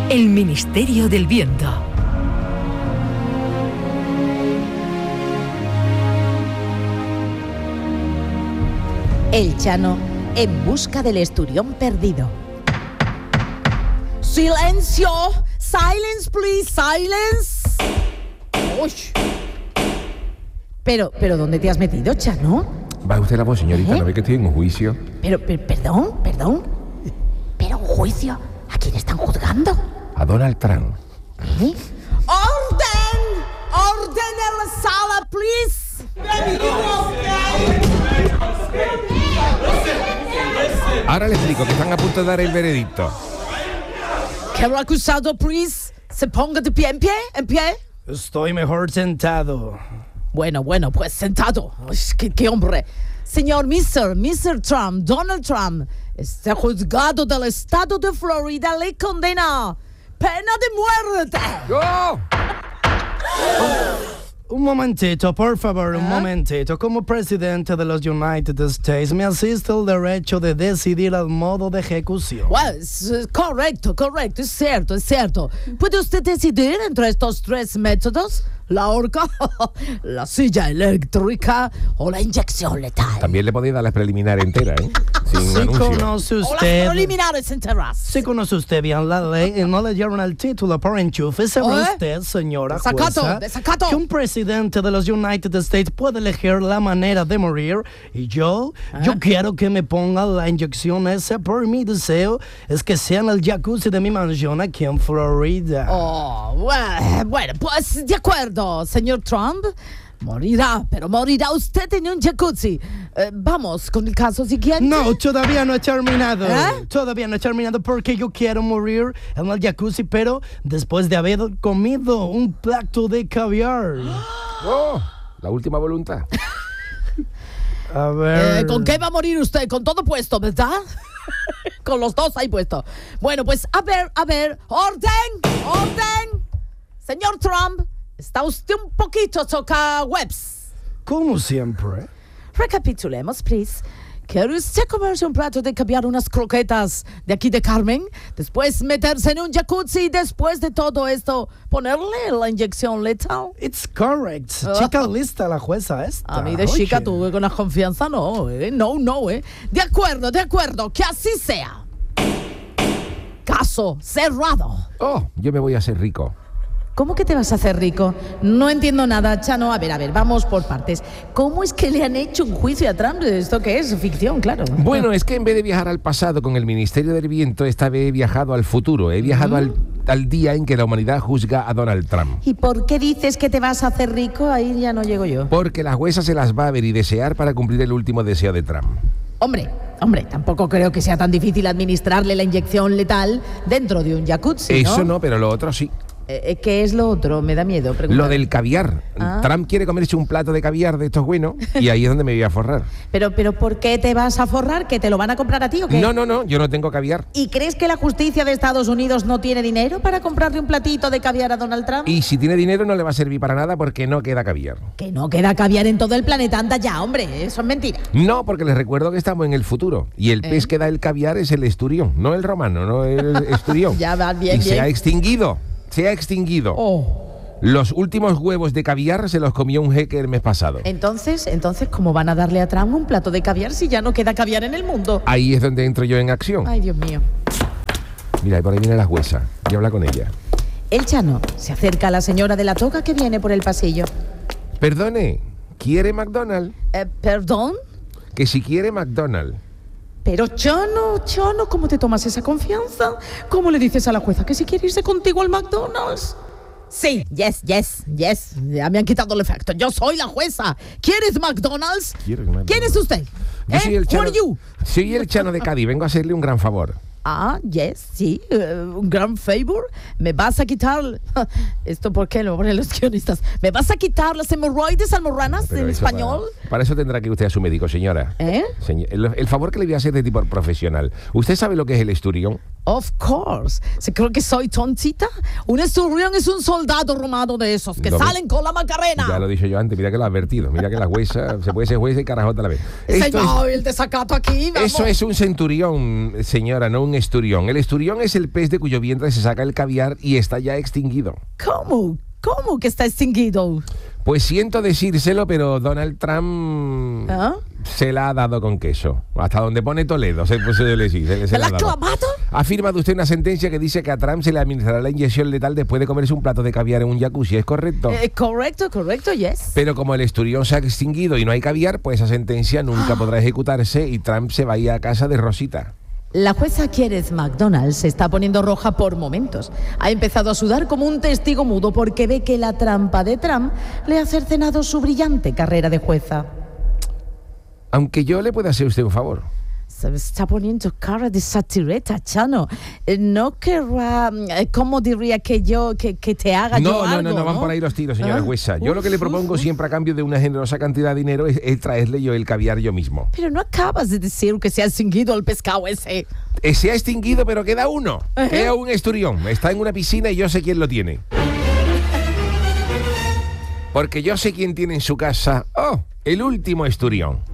El Ministerio del Viento. El Chano en busca del esturión perdido. ¡Silencio! ¡Silence, please! ¡Silence! ¡Uy! Pero, ¿dónde te has metido, Chano? Baje usted la voz, señorita, ¿no ve que estoy en un juicio? Perdón. ¿Pero un juicio? ¿A quién están juzgando? A Donald Trump. ¿Eh? ¡Orden! ¡Orden en la sala, please! Ahora le explico que están a punto de dar el veredicto. Que el acusado, please, se ponga de pie, en pie. Estoy mejor sentado. Bueno, pues sentado. Uy, qué hombre. Señor Mr. Trump, Donald Trump, este juzgado del estado de Florida le condena pena de muerte. ¡Oh! Un momentito, por favor, un momentito. Como presidente de los United States, me asiste el derecho de decidir el modo de ejecución. Well, correcto, es cierto. ¿Puede usted decidir entre estos tres métodos? La horca, la silla eléctrica o la inyección letal. También le podéis dar la preliminar entera, ¿eh? Sin Si anuncio. conoce O las usted... preliminares enteras. Si conoce usted bien la ley y no le dieron el título por enchufe, ¿sabe usted, señora jueza, Desacato. que un presidente de los United States puede elegir la manera de morir? Y yo quiero que me pongan la inyección esa por mi deseo es que sea en el jacuzzi de mi mansión aquí en Florida. Oh, bueno, pues de acuerdo, señor Trump. Morirá usted en un jacuzzi. Vamos con el caso siguiente. No, todavía no he terminado. ¿Eh? Todavía no he terminado porque yo quiero morir en el jacuzzi, pero después de haber comido un plato de caviar. ¡Oh! La última voluntad. A ver... ¿Con qué va a morir usted? Con todo puesto, ¿verdad? Con los dos ahí puesto. Bueno, pues a ver. ¡Orden! Señor Trump, está usted un poquito webs. Como siempre. Recapitulemos, please. ¿Quiere usted comerse un plato de caviar, unas croquetas de aquí de Carmen? Después meterse en un jacuzzi y después de todo esto ponerle la inyección letal. It's correct. Chica lista la jueza esta. A mí de chica Oye. tuve con la confianza, no. De acuerdo, que así sea. Caso cerrado. ¡Oh! Yo me voy a hacer rico. ¿Cómo que te vas a hacer rico? No entiendo nada, Chano. A ver, vamos por partes. ¿Cómo es que le han hecho un juicio a Trump? ¿Esto qué es? Ficción, claro. Bueno, es que en vez de viajar al pasado con el Ministerio del Viento, esta vez he viajado al futuro. He viajado al día en que la humanidad juzga a Donald Trump. ¿Y por qué dices que te vas a hacer rico? Ahí ya no llego yo. Porque la jueza se las va a ver y desear para cumplir el último deseo de Trump. Hombre, tampoco creo que sea tan difícil administrarle la inyección letal dentro de un jacuzzi, ¿no? Eso no, pero lo otro sí. ¿Qué es lo otro? Me da miedo preguntar. Lo del caviar. Trump quiere comerse un plato de caviar de estos buenos y ahí es donde me voy a forrar. Pero ¿por qué te vas a forrar? ¿Que te lo van a comprar a ti o qué? No, yo no tengo caviar. ¿Y crees que la justicia de Estados Unidos no tiene dinero para comprarle un platito de caviar a Donald Trump? Y si tiene dinero no le va a servir para nada porque no queda caviar. Que no queda caviar en todo el planeta. Anda ya, hombre, eso es mentira. No, porque les recuerdo que estamos en el futuro y el pez que da el caviar es el esturión, no el romano, no el esturión. Ya va bien. Se ha extinguido. Oh. Los últimos huevos de caviar se los comió un jeque el mes pasado. Entonces, ¿cómo van a darle a Trump un plato de caviar si ya no queda caviar en el mundo? Ahí es donde entro yo en acción. Ay, Dios mío. Mira, por ahí viene la jueza. Y habla con ella. El Chano se acerca a la señora de la toga que viene por el pasillo. Perdone, ¿quiere McDonald's? ¿Perdón? Que si quiere McDonald's. Pero Chano, ¿cómo te tomas esa confianza? ¿Cómo le dices a la jueza que si quiere irse contigo al McDonald's? Sí, yes. Ya me han quitado el efecto. Yo soy la jueza. ¿Quieres McDonald's? Quiero McDonald's. ¿Quién es usted? Yo soy el Who Chano. are you? Soy el Chano de Cádiz. Vengo a hacerle un gran favor. Yes, sí, un gran favor. Me vas a quitar... ¿Esto por qué lo ponen los guionistas? ¿Me vas a quitar las hemorroides almorranas Pero en eso español? Para eso tendrá que ir usted a su médico, señora. El favor que le voy a hacer de tipo profesional. ¿Usted sabe lo que es el esturión? Of course. ¿Se cree que soy tontita? Un esturión es un soldado romano de esos que salen con la Macarena. Ya lo dije yo antes, mira que lo he advertido. Mira que la jueza, se puede ser jueza y carajota a la vez. Señor, el desacato aquí, vamos. Eso es un centurión, señora, no un un esturión. El esturión es el pez de cuyo vientre se saca el caviar y está ya extinguido. ¿Cómo? ¿Cómo que está extinguido? Pues siento decírselo, pero Donald Trump se la ha dado con queso. Hasta donde pone Toledo, se ¿La has clavado? Ha firmado usted una sentencia que dice que a Trump se le administrará la inyección letal después de comerse un plato de caviar en un jacuzzi, ¿es correcto? Correcto, yes. Pero como el esturión se ha extinguido y no hay caviar, pues esa sentencia nunca podrá ejecutarse y Trump se va a ir a casa de Rosita. La jueza Keith McDonald se está poniendo roja por momentos. Ha empezado a sudar como un testigo mudo porque ve que la trampa de Trump le ha cercenado su brillante carrera de jueza. Aunque yo le pueda hacer usted un favor. Se está poniendo cara de satireta, Chano. No querrá, ¿cómo diría que te haga yo algo? No, van por ahí los tiros, señora jueza. Yo lo que le propongo siempre a cambio de una generosa cantidad de dinero es traerle yo el caviar yo mismo. Pero no acabas de decir que se ha extinguido el pescado ese. Se ha extinguido, pero queda uno. Queda un esturión. Está en una piscina y yo sé quién lo tiene. Porque yo sé quién tiene en su casa, el último esturión.